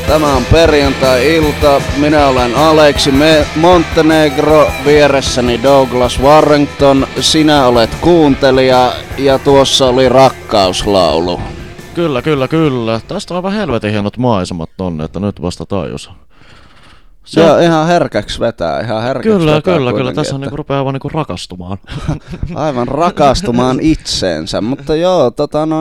Tämä on perjantai-ilta. Minä olen Aleksi Montenegro, vieressäni Douglas Warrington. Sinä olet kuuntelija ja tuossa oli rakkauslaulu. Kyllä. Tästä on aivan helvetin hienot maisemat tonne, että nyt vasta tajus. Joo, ihan herkäksi vetää, Kyllä. Tässä on niinku rupeaa aivan niinku rakastumaan. Aivan rakastumaan itseensä, mutta joo,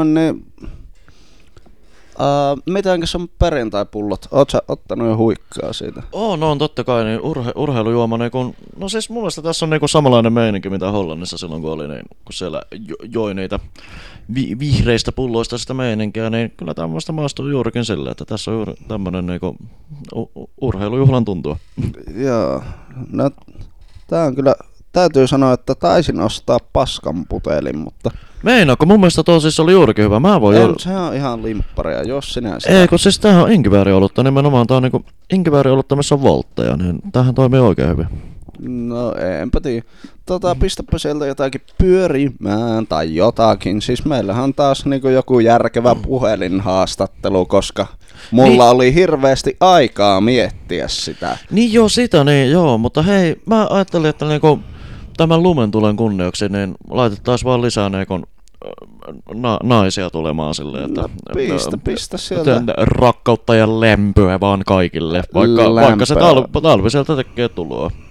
mitenkäs on perjantai-pullot? Oot sä ottanut jo huikkaa siitä? On totta kai, niin urheilujuoma niinku, no siis mun mielestä tässä on niinku samanlainen meininki mitä Hollannissa silloin kun oli, niin kun siellä joi niitä vihreistä pulloista sitä meininkiä, niin kyllä tämmöistä maistuu juurikin sille, että tässä on juuri tämmönen niinku urheilujuhlan tuntua. Joo, no tää on kyllä, täytyy sanoa, että taisin ostaa paskan putelin, mutta... Meinaako? Mun mielestä tuo siis oli juurikin hyvä. Se on ihan limpparia, jos sinä sitä... Ei, kun siis tämähän on inkivääriolutta nimenomaan. Tää on niinku inkivääriolutta, missä on voltteja, niin tämähän toimii oikein hyvin. No enpä tiedä. Pistäpä sieltä jotakin pyörimään tai jotakin. Siis meillähän on taas niinku joku järkevä puhelinhaastattelu, koska mulla oli hirveästi aikaa miettiä sitä. Niin joo, mutta hei, mä ajattelin, että niinku tämän lumen tulen kunniaksi, niin laitettaisiin vaan lisää niinku naisia tulemaan silleen, että pistä sieltä rakkautta ja lämpöä vaan kaikille, vaikka se talvi sieltä tekee tuloa.